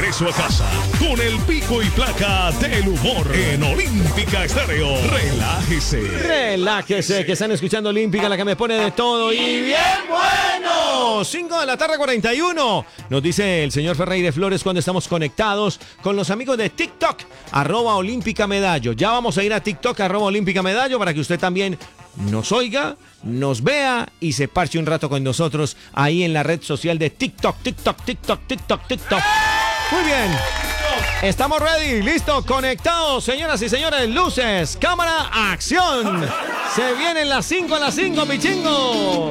regreso a casa con el pico y placa del humor en Olímpica Estéreo. Relájese. Relájese, que están escuchando Olímpica, la que me pone de todo y bien bueno. 5 de la tarde, 41. Nos dice el señor Ferreira Flores cuando estamos conectados con los amigos de TikTok, @Olímpica Medallo. Ya vamos a ir a TikTok, @Olímpica Medallo, para que usted también nos oiga, nos vea y se parche un rato con nosotros ahí en la red social de TikTok. Muy bien. Estamos ready, listo, conectados, señoras y señores, luces, cámara, acción. Se vienen las 5 a las 5, mi chingo.